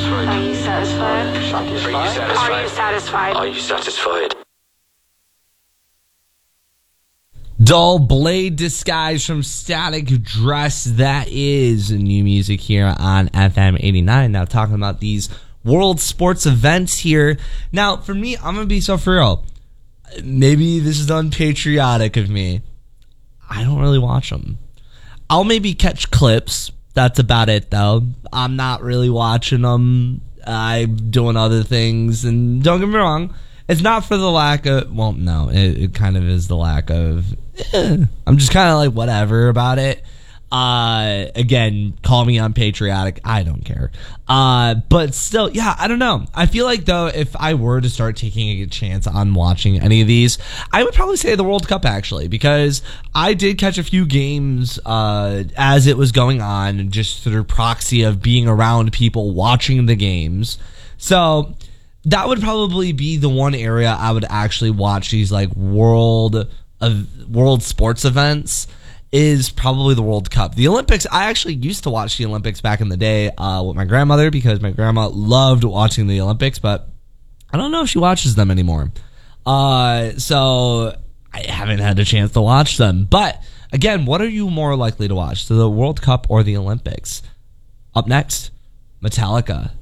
satisfied? Are you satisfied? Are you satisfied? Are you satisfied? Dull Blade Disguise from Static Dress. That is new music here on FM 89. Now talking about these world sports events here. Now for me, I'm going to be so for real. Maybe this is unpatriotic of me. I don't really watch them. I'll maybe catch clips. That's about it though. I'm not really watching them. I'm doing other things. And don't get me wrong, it's not for the lack of, well, no, it kind of is the lack of, I'm just kind of like whatever about it. Again, call me unpatriotic. I don't care. But still, yeah, I don't know. I feel like though, if I were to start taking a chance on watching any of these, I would probably say the World Cup actually, because I did catch a few games, as it was going on, just through proxy of being around people watching the games. So that would probably be the one area I would actually watch these like world sports events, is probably the World Cup. The Olympics, I actually used to watch the Olympics back in the day with my grandmother, because my grandma loved watching the Olympics, but I don't know if she watches them anymore. So I haven't had a chance to watch them. But again, what are you more likely to watch, the World Cup or the Olympics? Up next, Metallica.